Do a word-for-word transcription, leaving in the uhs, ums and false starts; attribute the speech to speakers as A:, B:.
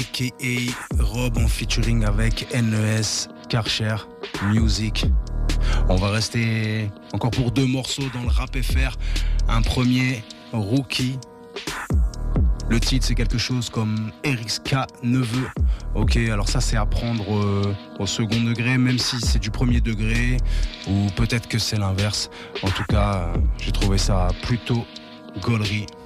A: K A Rob en featuring avec N E S, Karcher, Music. On va rester encore pour deux morceaux dans le rap F R. Un premier, Rookie. Le titre, c'est quelque chose comme R X K Neveu. Ok, alors ça, c'est à prendre euh, au second degré, même si c'est du premier degré, ou peut-être que c'est l'inverse. En tout cas, euh, j'ai trouvé ça plutôt gaulerie.